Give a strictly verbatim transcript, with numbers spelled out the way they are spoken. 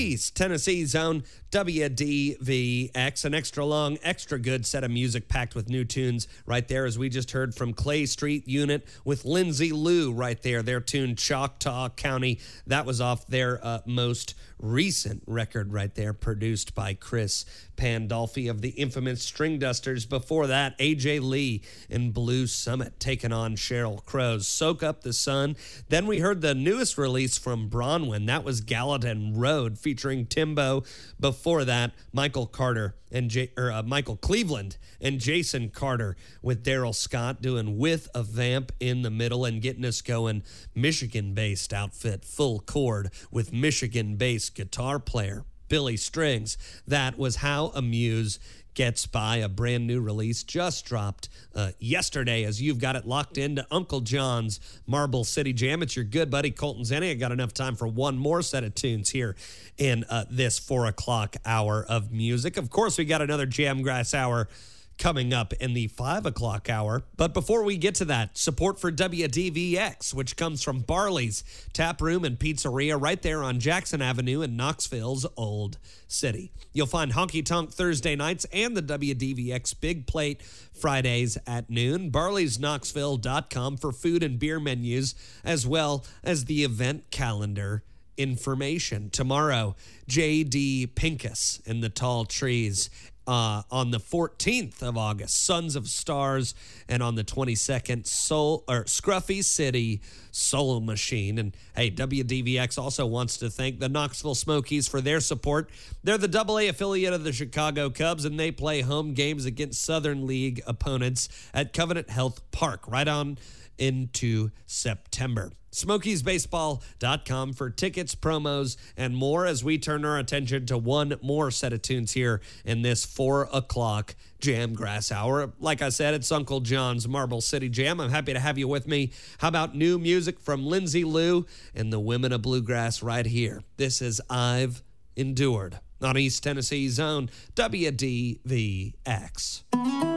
East Tennessee's own W D V X, an extra long, extra good set of music packed with new tunes right there, as we just heard from Clay Street Unit with Lindsay Lou right there, their tune Choctaw County. That was off their uh, most recent record right there, produced by Chris Pandolfi of the infamous String Dusters. Before that, A J Lee and Blue Summit taking on Sheryl Crow's Soak Up the Sun. Then we heard the newest release from Bronwyn. That was Gallatin Road featuring Timbo. Before that, Michael Carter and J- or, uh, Michael Cleveland and Jason Carter with Daryl Scott doing With a Vamp in the Middle, and getting us going, Michigan-based outfit Full Chord with Michigan-based guitar player Billy Strings. That was How Amuse Gets By, a brand new release just dropped uh, yesterday, as you've got it locked into Uncle John's Marble City Jam. It's your good buddy Colton Zenny. I got enough time for one more set of tunes here in uh, this four o'clock hour of music. Of course, we got another Jamgrass hour coming up in the five o'clock hour. But before we get to that, support for W D V X, which comes from Barley's Tap Room and Pizzeria right there on Jackson Avenue in Knoxville's Old City. You'll find Honky Tonk Thursday nights and the W D V X Big Plate Fridays at noon. Barleys Knoxville dot com for food and beer menus, as well as the event calendar information. Tomorrow, J D Pincus and the Tall Trees. Uh, on the fourteenth of August, Sons of Stars, and on the twenty-second, Soul or Scruffy City Soul Machine. And hey, W D V X also wants to thank the Knoxville Smokies for their support. They're the double A affiliate of the Chicago Cubs, and they play home games against Southern League opponents at Covenant Health Park right on into September. Smokies Baseball dot com for tickets, promos, and more, as we turn our attention to one more set of tunes here in this four o'clock Jamgrass hour. Like I said, it's Uncle John's Marble City Jam. I'm happy to have you with me. How about new music from Lindsay Lou and the Women of Bluegrass right here? This is I've Endured on East Tennessee's own W D V X.